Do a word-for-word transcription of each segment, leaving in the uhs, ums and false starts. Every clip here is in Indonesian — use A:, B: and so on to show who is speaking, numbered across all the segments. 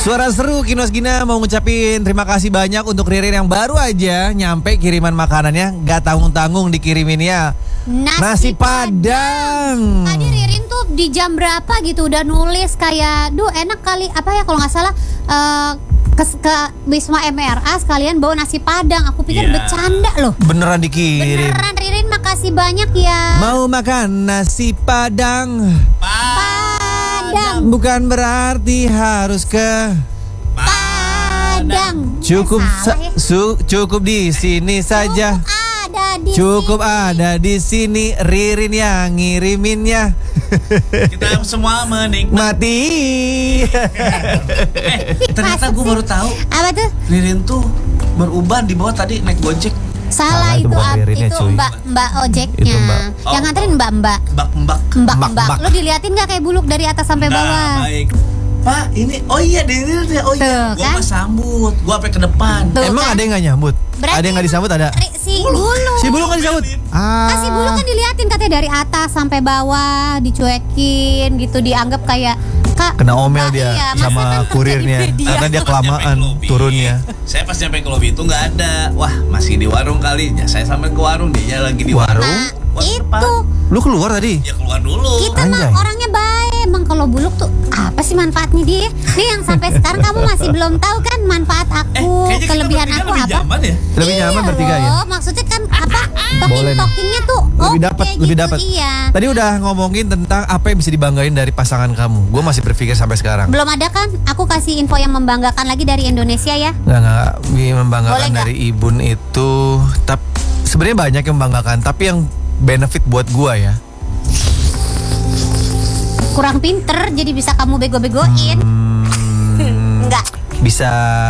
A: Suara seru Kinos Gina mau ngucapin terima kasih banyak untuk Ririn yang baru aja nyampe kiriman makanannya. Gak tanggung-tanggung dikiriminnya Nasi, Nasi Padang.
B: Tadi Ririn tuh di jam berapa gitu udah nulis kayak, duh enak kali apa ya kalau nggak salah uh, ke, ke Wisma M R A sekalian bawa nasi Padang. Aku pikir yeah. bercanda loh.
A: Beneran dikirim.
B: Beneran Ririn, makasih banyak ya.
A: Mau makan nasi Padang.
B: Padang.
A: Bukan berarti harus ke
B: Padang.
A: Cukup
B: eh,
A: sa-
B: ya.
A: su- cukup di sini saja.
B: Ada di
A: Cukup
B: sini.
A: ada di sini Ririn yang ngiriminnya.
C: Kita semua menikmati.
A: Mati.
C: eh, ternyata gue baru tahu.
B: Apa tuh?
C: Ririn tuh beruban di bawah tadi naik Gojek.
B: Salah,
A: Salah itu
B: itu
A: bukan
B: ab,
A: Ririnnya,
B: itu
A: cuy.
B: mbak mbak ojeknya.
A: Itu mbak.
B: Yang
C: Oh,
B: nganterin mbak mbak.
C: Mbak-mbak.
B: Mbak
A: Mbak,
B: mbak.
A: mbak.
B: Lo diliatin nggak kayak buluk dari atas sampai
C: Nah,
B: bawah?
C: baik. Pak, ini oh iya di ini oh iya.
B: Tuh,
C: Gua
B: kan?
C: mah sambut. Gua sampai ke depan.
B: Tuh,
A: Emang
B: kan?
A: ada yang gak nyambut?
B: Berarti
A: Ada yang gak disambut ada?
B: Ri- Si bulu.
A: Si Bulu gak disambut? Ah.
B: Ah, si bulu kan diliatin katanya dari atas sampai bawah, dicuekin gitu, dianggap kayak Kak,
A: Kena omel
B: Mbak,
A: dia
B: iya, masa
A: sama
B: kan
A: kurirnya
B: kerja di
A: karena dia
C: Pas
A: kelamaan
C: nyampe ke lobi,
A: turunnya.
C: Saya pas nyampe ke lobi itu nggak ada. Wah, masih di warung kali. Ya, saya sampai ke warung, dia lagi di warung.
B: Nah,
C: Warung
B: itu
C: depan.
A: Lu keluar tadi?
C: Ya keluar dulu.
B: kita mah
A: Anjay.
B: orangnya baik. Emang kalau buluk tuh apa sih manfaatnya dia? Nih yang sampai sekarang kamu masih belum tahu kan manfaat
C: Eh,
B: aku,
C: kayaknya
B: kelebihan
C: kita
B: aku
C: lebih
B: apa?
C: nyaman ya.
A: Lebih
B: Iya
A: nyaman bertiga ya?
B: loh, maksudnya kan apa?
A: Boleh
B: Talking
A: nih.
B: talkingnya tuh
A: Lebih
B: oke
A: dapat,
B: gitu,
A: lebih dapat.
B: Iya.
A: Tadi udah ngomongin tentang apa yang bisa dibanggain dari pasangan kamu. Gue masih berpikir sampai sekarang.
B: Belum ada kan? Aku kasih info yang membanggakan lagi dari Indonesia ya.
A: Nggak nggak
B: Boleh
A: membanggakan
B: nggak?
A: dari Ibun itu. Tapi sebenarnya banyak yang membanggakan. Tapi yang benefit buat gue ya.
B: Kurang pinter jadi bisa kamu bego-begoin.
A: Hmm,
B: Enggak.
A: bisa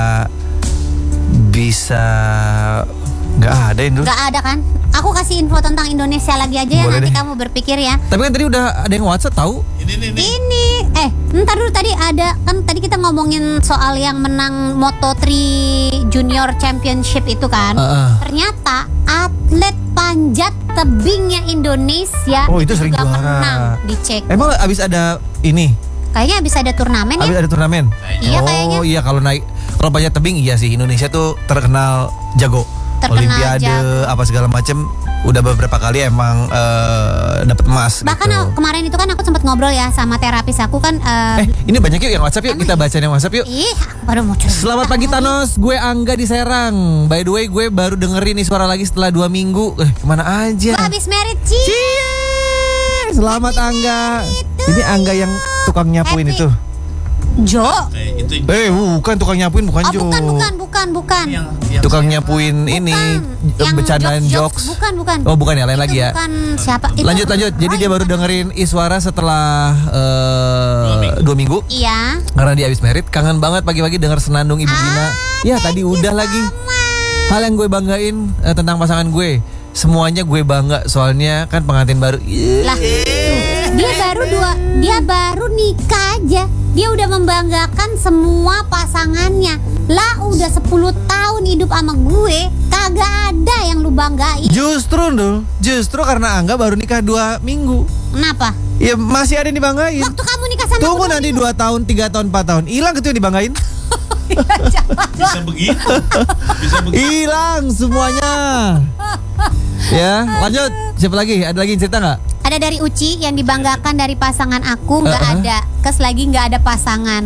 A: bisa nggak ada Indul.
B: Enggak ada kan? Aku kasih info tentang Indonesia lagi aja ya,
A: Boleh
B: nanti
A: deh.
B: kamu berpikir ya.
A: Tapi kan tadi udah ada yang WhatsApp tahu.
C: Ini nih nih.
B: Ini eh ntar dulu tadi ada kan tadi kita ngomongin soal yang menang Moto tiga Junior Championship itu kan.
A: Heeh.
B: Ternyata atlet panjat tebingnya Indonesia
A: Oh, itu sering
B: juga
A: juara.
B: menang di Ceko.
A: Emang abis ada ini?
B: Kayaknya habis ada turnamen
A: Abis
B: ya.
A: ada turnamen?
B: Iya,
A: oh
B: kayaknya.
A: iya kalau naik kalau panjat tebing iya sih Indonesia tuh terkenal jago.
B: Terkenal
A: Olimpiade
B: jago.
A: apa segala macem udah beberapa kali emang eh, dapat emas.
B: Bahkan
A: gitu.
B: aku- kemarin itu kan aku sempat ngobrol ya sama terapis aku kan eh,
A: Eh ini banyak yuk yang WhatsApp yuk kita baca yang WhatsApp yuk.
B: ih aku baru mau cerita.
A: Selamat pagi Thanos, gue Angga di Serang. By the way gue baru dengerin nih suara lagi setelah dua minggu. Eh kemana aja?
B: Gua habis merit Ci.
A: Cie, selamat Angga. Ini Angga yang tukang nyapuin
B: Happy.
A: itu.
B: Jo.
C: Eh, itu
A: Eh bukan tukang nyapuin bukan
B: Oh
A: Jo.
B: bukan bukan bukan bukan.
C: yang, yang
A: Tukang nyapuin ini
B: Yang
A: bercandaan
B: jokes,
A: jokes.
B: Bukan bukan.
A: Oh bukan ya lain
B: Itu
A: lagi ya.
B: Bukan siapa? Itu-
A: Lanjut lanjut. Jadi dia baru dengerin Iswara setelah eh, dua minggu.
B: Iya.
A: Karena dia habis merit, kangen banget pagi-pagi denger senandung Ibu Gina. Ya tadi udah lagi. Hal yang gue banggain eh, tentang pasangan gue, semuanya gue bangga soalnya kan pengantin baru. Ih,
B: Lah, tuh, dia baru dua, dia baru nikah aja. Dia udah membanggakan semua pasangannya. Lah udah sepuluh tahun hidup sama gue, kagak ada yang lu banggain.
A: Justru tuh, justru karena Angga baru nikah dua minggu.
B: Kenapa?
A: Ya masih ada yang dibanggain.
B: Waktu kamu nikah sama
A: Tunggu
B: aku
A: nanti dua tahun, tiga tahun, empat tahun, hilang gitu yang dibanggain.
C: bisa begitu. Bisa begitu.
A: Hilang semuanya. Ya, lanjut. Siapa lagi? Ada lagi yang cerita nggak?
B: Ada dari Uci yang dibanggakan dari pasangan aku nggak
A: Uh-uh.
B: ada. Kes lagi nggak ada pasangan.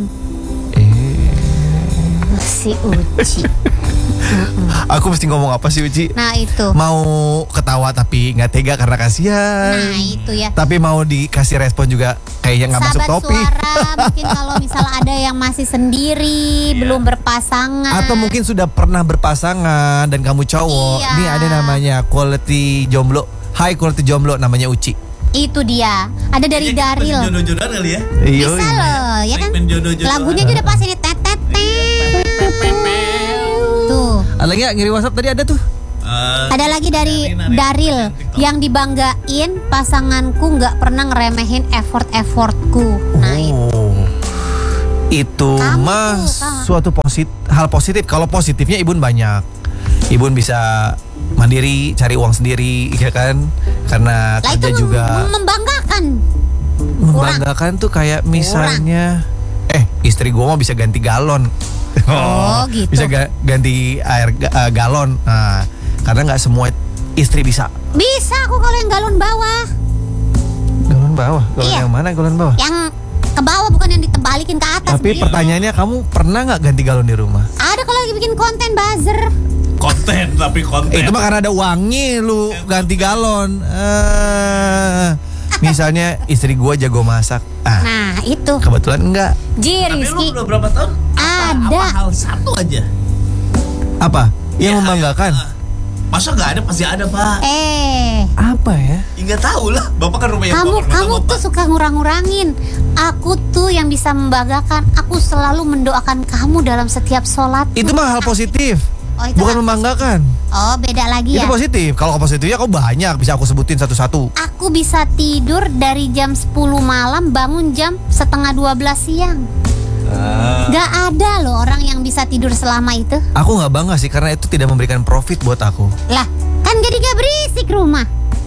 B: Si Uci.
A: Aku mesti ngomong apa sih Uci?
B: Nah itu.
A: Mau ketawa tapi nggak tega karena kasihan.
B: Nah itu ya.
A: Tapi mau dikasih respon juga kayaknya nggak masuk
B: Sahabat
A: topi.
B: suara mungkin kalau misalnya ada yang masih sendiri belum berpasangan
A: Atau mungkin sudah pernah berpasangan dan kamu cowok.
B: Iya.
A: Nih ada namanya quality jomblo, high quality jomblo namanya Uci.
B: itu dia ada dari
C: Kayaknya kita
B: Daril
C: masih jodoh-jodohan kali ya.
A: Iya.
B: bisa loh ya kan
C: Segmen jodoh-jodohan.
B: lagunya juga pas ini tetet tuh
A: Ada lagi nggak ngirim WhatsApp tadi ada tuh?
C: Eh,
B: ada lagi dari
C: Narin, Narin.
B: Daril
C: TikTok.
B: yang dibanggain pasanganku nggak pernah ngeremehin effort effortku nah itu
A: Oh. Itu
B: Kamu
A: mah
B: tuh, kamu.
A: suatu posit hal positif. Kalau positifnya Ibun banyak. Ibun bisa mandiri, cari uang sendiri, ya kan? Karena
B: lah
A: kerja
B: itu
A: juga
B: mem- membanggakan
A: membanggakan tuh kayak misalnya, eh istri gue mah bisa ganti galon.
B: Oh, gitu.
A: Bisa ga- ganti air ga- uh, galon. Nah, karena nggak semua istri bisa.
B: Bisa aku kalau yang galon bawah.
A: Galon bawah. Galon
B: Iya.
A: yang mana galon bawah?
B: Yang ke bawah bukan yang ditebalikin ke atas.
A: Tapi
B: Bi.
A: pertanyaannya, kamu pernah nggak ganti galon di rumah?
B: Ada kalau lagi bikin konten buzzer.
C: Konten tapi konten.
A: Eh, itu mah karena ada uangnya lu ganti galon. Eh, misalnya istri gua jago masak. Ah,
B: Nah, itu.
A: kebetulan enggak.
B: Ji,
C: Tapi lu
B: Rizky.
C: udah berapa tahun? Apa,
B: Ada.
C: apa hal satu aja?
A: Apa? Yang
C: Ya,
A: membanggakan?
C: ah, Masa nggak ada? Pasti ada, Pak.
B: Eh,
A: Apa ya?
C: Enggak tahu lah. Bapak kan rumah yang
B: kamu
C: bawah,
B: kamu
C: Bapak.
B: tuh suka ngurang-ngurangin. Aku tuh yang bisa membanggakan. Aku selalu mendoakan kamu dalam setiap sholat.
A: Itu mah hal positif.
B: Oh, itu
A: Bukan
B: apa?
A: membanggakan.
B: Oh, beda lagi
A: Itu
B: ya.
A: positif. Kalau positifnya kau banyak, bisa aku sebutin satu-satu.
B: Aku bisa tidur dari jam sepuluh malam, bangun jam setengah dua belas siang.
C: Ah.
B: Gak ada loh orang yang bisa tidur selama itu.
A: Aku nggak bangga sih karena itu tidak memberikan profit buat aku.
B: Lah, kan jadi gak berisik rumah.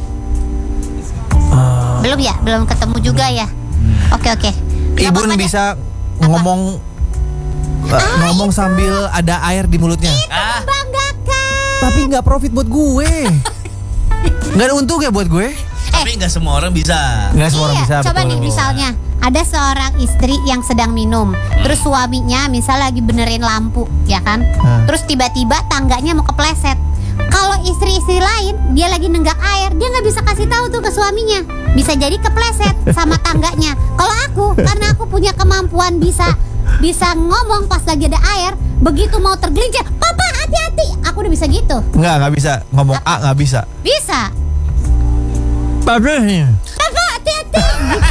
A: Ah,
B: Belum ya? Belum ketemu juga ya? Oke, oke. Gak
A: Ibu
B: apa-apa deh.
A: bisa ngomong eh, ngomong sambil ada air di mulutnya.
C: Ah,
B: Banggakan.
A: Tapi nggak profit buat gue. Nggak ada untungnya buat gue.
C: tapi nggak semua orang bisa.
A: Nggak semua orang
B: Iya,
A: bisa.
B: coba
A: betul.
B: nih misalnya ada seorang istri yang sedang minum, terus suaminya misal lagi benerin lampu, ya kan?
A: Hmm.
B: Terus tiba-tiba tangganya mau kepleset. Kalau istri-istri lain dia lagi nenggak air, dia nggak bisa kasih tahu tuh ke suaminya. Bisa jadi kepleset sama tangganya. Kalau aku, karena aku punya kemampuan bisa bisa ngomong pas lagi ada air, begitu mau tergelincir, papa hati-hati, aku udah bisa gitu.
A: Nggak, nggak bisa ngomong A, nggak bisa.
B: Bisa.
A: Papa,
B: Papa hati-hati.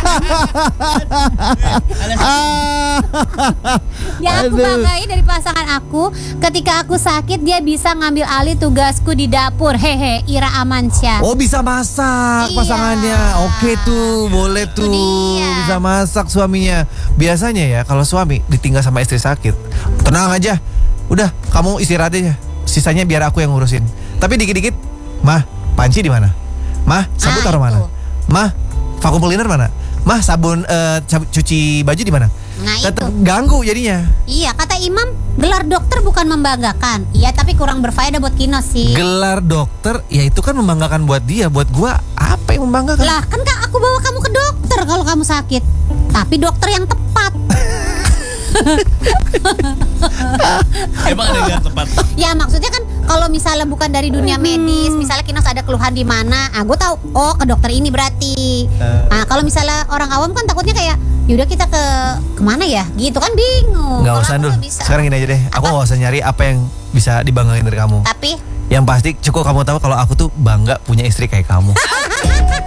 A: ah,
B: Ya aku
A: Aduh.
B: banggain dari pasangan aku. Ketika aku sakit dia bisa ngambil alih tugasku di dapur. Hehe, Ira Amansyah.
A: oh bisa masak
B: Iya.
A: pasangannya. Oke tuh, boleh
B: Itu
A: tuh.
B: dia.
A: Bisa masak suaminya. Biasanya ya kalau suami ditinggal sama istri sakit, tenang aja. Udah, kamu istirahat aja. Sisanya biar aku yang ngurusin. Tapi dikit-dikit, mah, panci di mana? Mah, sabun
B: Ah,
A: taruh mana?
B: itu.
A: Mah, vakum cleaner mana? Mah, sabun eh, cab- cuci baju di mana?
B: Nah
A: Tetep
B: itu.
A: ganggu jadinya.
B: Iya, kata Imam, gelar dokter bukan membanggakan. Iya, tapi kurang berfaedah buat Kino sih.
A: Gelar dokter, ya itu kan membanggakan buat dia. Buat gua, apa yang membanggakan?
B: Lah, kan Kak, aku bawa kamu ke dokter kalau kamu sakit. Tapi dokter yang tepat.
C: Emang ada nggak tepat?
B: Ya maksudnya kan kalau misalnya bukan dari dunia medis, misalnya Kinos ada keluhan di mana, ah gue tahu, oh ke dokter ini berarti. Nah kalau misalnya orang awam kan takutnya kayak, yaudah kita ke kemana ya, gitu kan bingung.
A: Nggak
B: Kalau
A: usah
B: aku
A: dulu.
B: nggak bisa.
A: Sekarang gini aja deh. Aku nggak usah nyari apa yang bisa dibanggain dari kamu.
B: Tapi
A: Yang pasti cukup kamu tahu kalau aku tuh bangga punya istri kayak kamu.